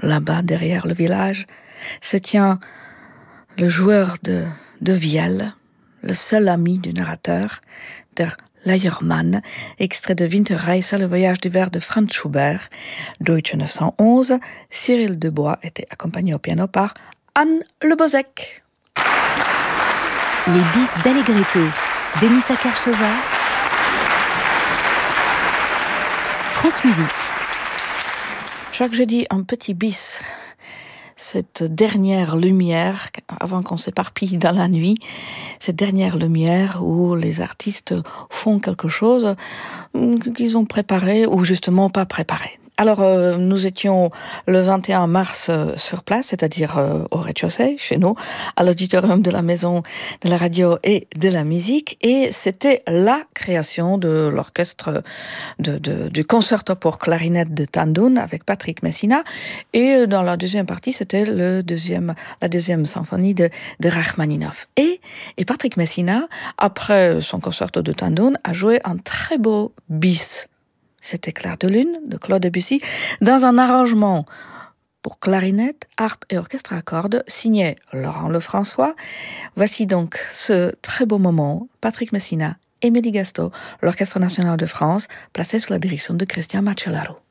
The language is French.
là-bas derrière le village, se tient le joueur de vielle, le seul ami du narrateur, der Leiermann, extrait de Winterreise, le voyage d'hiver de Franz Schubert. Deutsche 911, Cyril Debois était accompagné au piano par Anne Le Bozek. Les bis d'Allegretto, Denis Sakarchova, France Musique. Chaque jeudi, un petit bis. Cette dernière lumière, avant qu'on s'éparpille dans la nuit, cette dernière lumière où les artistes font quelque chose qu'ils ont préparé ou justement pas préparé. Alors, nous étions le 21 mars sur place, c'est-à-dire au rez-de-chaussée, chez nous, à l'auditorium de la Maison de la Radio et de la Musique, et c'était la création de l'orchestre du concerto pour clarinette de Tandun avec Patrick Messina, et dans la deuxième partie, c'était la deuxième symphonie de Rachmaninov. Et Patrick Messina, après son concerto de Tandun, a joué un très beau bis. C'était Clair de Lune de Claude Debussy, dans un arrangement pour clarinette, harpe et orchestre à cordes, signé Laurent Lefrançois. Voici donc ce très beau moment, Patrick Messina, Émilie Gasteau, l'Orchestre national de France, placé sous la direction de Christian Macellaro.